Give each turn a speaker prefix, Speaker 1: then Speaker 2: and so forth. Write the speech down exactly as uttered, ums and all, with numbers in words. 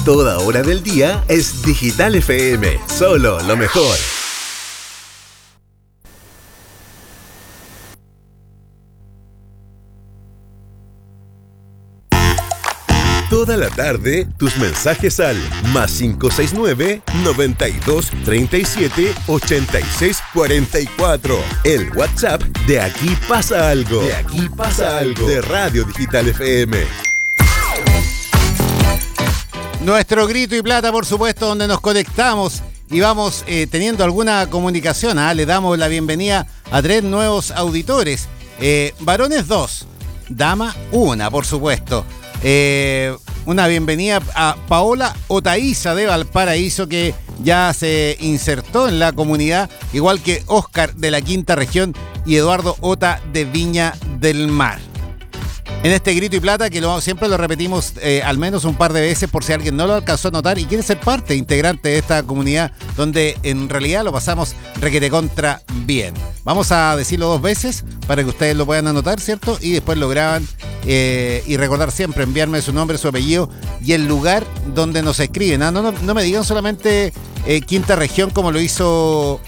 Speaker 1: toda hora del día es Digital F M, solo lo mejor. Toda la tarde, tus mensajes al más cinco seis nueve, noventa y dos, treinta y siete, ochenta y seis, cuarenta y cuatro. El WhatsApp de Aquí pasa algo. De Aquí pasa algo. De Radio Digital F M.
Speaker 2: Nuestro grito y plata, por supuesto, donde nos conectamos y vamos eh, teniendo alguna comunicación. ¿ah? Le damos la bienvenida a tres nuevos auditores. Eh, varones dos, dama una, por supuesto. Eh, una bienvenida a Paola Otaiza de Valparaíso, que ya se insertó en la comunidad, igual que Oscar de la Quinta Región y Eduardo Ota de Viña del Mar. En este grito y plata, que lo, siempre lo repetimos eh, al menos un par de veces por si alguien no lo alcanzó a notar y quiere ser parte integrante de esta comunidad donde en realidad lo pasamos requete contra bien. Vamos a decirlo dos veces para que ustedes lo puedan anotar, ¿cierto? Y después lo graban eh, y recordar siempre enviarme su nombre, su apellido y el lugar donde nos escriben. ¿ah? No, no, no me digan solamente eh, Quinta Región como lo hizo